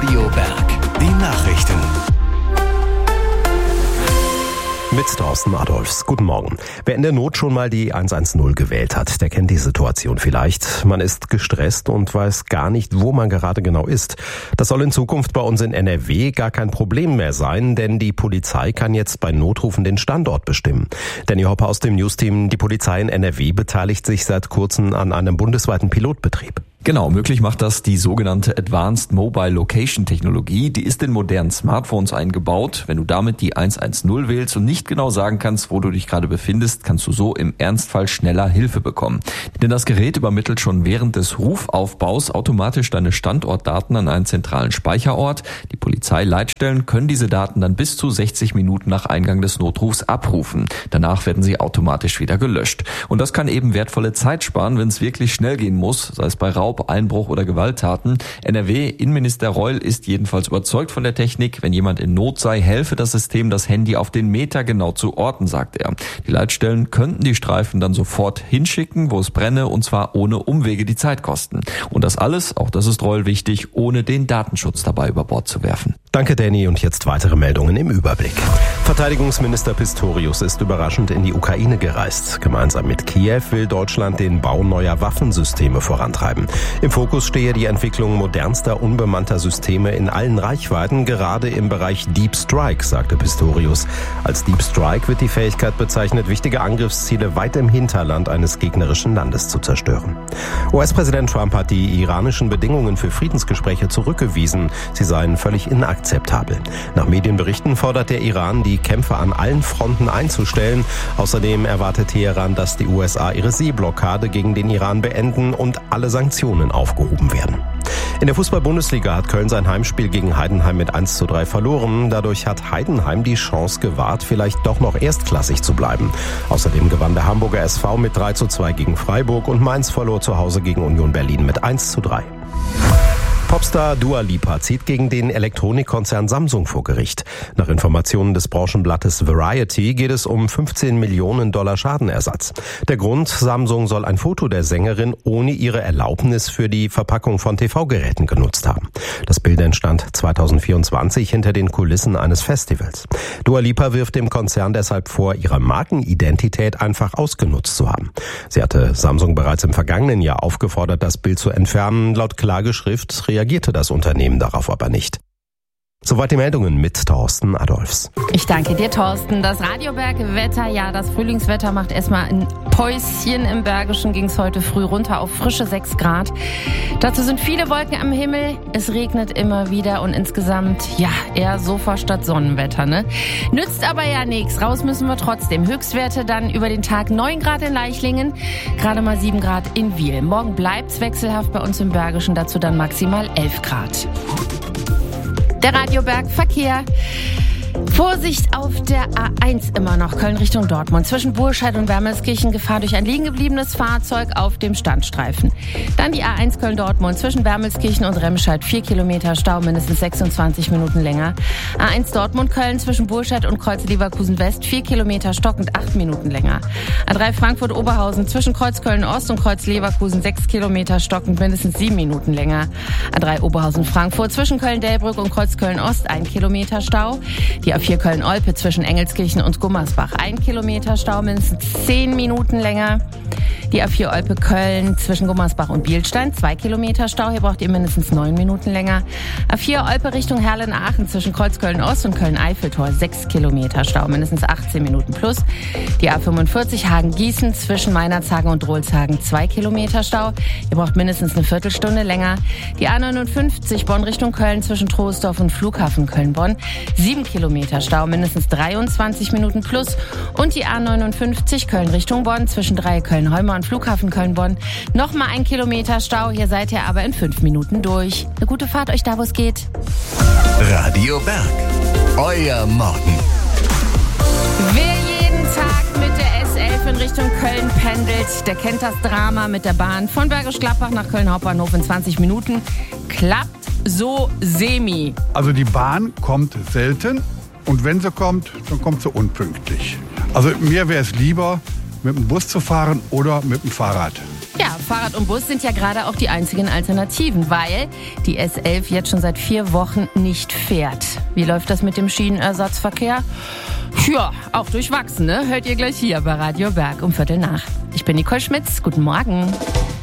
Radio Berg, die Nachrichten. Mit Thorsten Adolfs. Guten Morgen. Wer in der Not schon mal die 110 gewählt hat, der kennt die Situation vielleicht. Man ist gestresst und weiß gar nicht, wo man gerade genau ist. Das soll in Zukunft bei uns in NRW gar kein Problem mehr sein, denn die Polizei kann jetzt bei Notrufen den Standort bestimmen. Danny Hopper aus dem Newsteam, die Polizei in NRW beteiligt sich seit kurzem an einem bundesweiten Pilotbetrieb. Genau, möglich macht das die sogenannte Advanced Mobile Location Technologie. Die ist in modernen Smartphones eingebaut. Wenn du damit die 110 wählst und nicht genau sagen kannst, wo du dich gerade befindest, kannst du so im Ernstfall schneller Hilfe bekommen. Denn das Gerät übermittelt schon während des Rufaufbaus automatisch deine Standortdaten an einen zentralen Speicherort. Die Polizeileitstellen können diese Daten dann bis zu 60 Minuten nach Eingang des Notrufs abrufen. Danach werden sie automatisch wieder gelöscht. Und das kann eben wertvolle Zeit sparen, wenn es wirklich schnell gehen muss, sei es bei Raub, Einbruch oder Gewalttaten. NRW-Innenminister Reul ist jedenfalls überzeugt von der Technik. Wenn jemand in Not sei, helfe das System, das Handy auf den Meter genau zu orten, sagt er. Die Leitstellen könnten die Streifen dann sofort hinschicken, wo es brenne, und zwar ohne Umwege, die Zeit kosten. Und das alles, auch das ist Reul wichtig, ohne den Datenschutz dabei über Bord zu werfen. Danke, Danny. Und jetzt weitere Meldungen im Überblick. Verteidigungsminister Pistorius ist überraschend in die Ukraine gereist. Gemeinsam mit Kiew will Deutschland den Bau neuer Waffensysteme vorantreiben. Im Fokus stehe die Entwicklung modernster, unbemannter Systeme in allen Reichweiten, gerade im Bereich Deep Strike, sagte Pistorius. Als Deep Strike wird die Fähigkeit bezeichnet, wichtige Angriffsziele weit im Hinterland eines gegnerischen Landes zu zerstören. US-Präsident Trump hat die iranischen Bedingungen für Friedensgespräche zurückgewiesen. Sie seien völlig inakzeptabel. Nach Medienberichten fordert der Iran, die Kämpfe an allen Fronten einzustellen. Außerdem erwartet Teheran, dass die USA ihre Seeblockade gegen den Iran beenden und alle Sanktionen aufgehoben werden. In der Fußball-Bundesliga hat Köln sein Heimspiel gegen Heidenheim mit 1:3 verloren. Dadurch hat Heidenheim die Chance gewahrt, vielleicht doch noch erstklassig zu bleiben. Außerdem gewann der Hamburger SV mit 3:2 gegen Freiburg und Mainz verlor zu Hause gegen Union Berlin mit 1:3. Popstar Dua Lipa zieht gegen den Elektronikkonzern Samsung vor Gericht. Nach Informationen des Branchenblattes Variety geht es um $15 Millionen Schadenersatz. Der Grund: Samsung soll ein Foto der Sängerin ohne ihre Erlaubnis für die Verpackung von TV-Geräten genutzt haben. Das Bild entstand 2024 hinter den Kulissen eines Festivals. Dua Lipa wirft dem Konzern deshalb vor, ihre Markenidentität einfach ausgenutzt zu haben. Sie hatte Samsung bereits im vergangenen Jahr aufgefordert, das Bild zu entfernen. Laut Klageschrift reagierte das Unternehmen darauf aber nicht. Soweit die Meldungen mit Thorsten Adolfs. Ich danke dir, Thorsten. Das Radio Berg Wetter, ja, das Frühlingswetter macht erstmal ein Päuschen. Im Bergischen ging es heute früh runter auf frische 6 Grad. Dazu sind viele Wolken am Himmel. Es regnet immer wieder und insgesamt, ja, eher Sofa statt Sonnenwetter, ne? Nützt aber ja nichts. Raus müssen wir trotzdem. Höchstwerte dann über den Tag 9 Grad in Leichlingen, gerade mal 7 Grad in Wiel. Morgen bleibt's wechselhaft bei uns im Bergischen, dazu dann maximal 11 Grad. Der Radio Berg Verkehr. Vorsicht auf der A1 immer noch, Köln Richtung Dortmund. Zwischen Burscheid und Wermelskirchen Gefahr durch ein liegen gebliebenes Fahrzeug auf dem Standstreifen. Dann die A1 Köln-Dortmund zwischen Wermelskirchen und Remscheid 4 Kilometer Stau, mindestens 26 Minuten länger. A1 Dortmund-Köln zwischen Burscheid und Kreuz Leverkusen-West 4 Kilometer stockend 8 Minuten länger. A3 Frankfurt-Oberhausen zwischen Kreuz Köln-Ost und Kreuz Leverkusen 6 Kilometer stockend, mindestens 7 Minuten länger. A3 Oberhausen-Frankfurt zwischen Köln-Delbrück und Kreuz Köln-Ost 1 Kilometer Stau. Die A4 Köln-Olpe zwischen Engelskirchen und Gummersbach 1 Kilometer Stau, mindestens 10 Minuten länger. Die A4 Olpe-Köln zwischen Gummersbach und Bielstein 2 Kilometer Stau, hier braucht ihr mindestens 9 Minuten länger. A4 Olpe Richtung Herlen-Aachen zwischen Kreuz Köln-Ost und Köln-Eiffeltor 6 Kilometer Stau, mindestens 18 Minuten plus. Die A45 Hagen-Gießen zwischen Meinerzhagen und Rohlshagen 2 Kilometer Stau, ihr braucht mindestens eine Viertelstunde länger. Die A59 Bonn Richtung Köln zwischen Troisdorf und Flughafen Köln-Bonn 7 Kilometer Stau, mindestens 23 Minuten plus. Und die A59 Köln Richtung Bonn zwischen Köln-Heumer und Flughafen Köln-Bonn nochmal 1 Kilometer Stau. Hier seid ihr aber in 5 Minuten durch. Eine gute Fahrt euch da, wo es geht. Radio Berg, euer Morgen. Wer jeden Tag mit der S11 in Richtung Köln pendelt, der kennt das Drama mit der Bahn von Bergisch Gladbach nach Köln Hauptbahnhof in 20 Minuten. Klappt so semi. Also die Bahn kommt selten und wenn sie kommt, dann kommt sie unpünktlich. Also mir wäre es lieber, mit dem Bus zu fahren oder mit dem Fahrrad. Ja, Fahrrad und Bus sind ja gerade auch die einzigen Alternativen, weil die S11 jetzt schon seit 4 Wochen nicht fährt. Wie läuft das mit dem Schienenersatzverkehr? Ja, auch durchwachsen, ne? Hört ihr gleich hier bei Radio Berg um 7:15. Ich bin Nicole Schmitz. Guten Morgen.